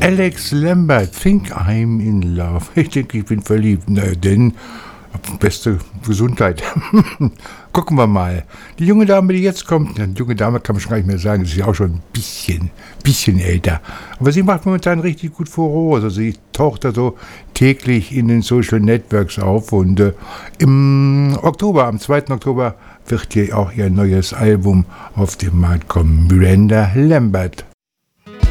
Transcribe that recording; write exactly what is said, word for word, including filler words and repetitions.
Alex Lambert, Think I'm in Love. Ich denke, ich bin verliebt. Na denn, beste Gesundheit. Gucken wir mal. Die junge Dame, die jetzt kommt, eine junge Dame kann man schon gar nicht mehr sagen, sie ist ja auch schon ein bisschen, bisschen älter. Aber sie macht momentan richtig gut Furore. Also sie taucht da so täglich in den Social Networks auf und äh, im Oktober, am zweiten Oktober, wird hier auch ihr neues Album auf den Markt kommen. Miranda Lambert.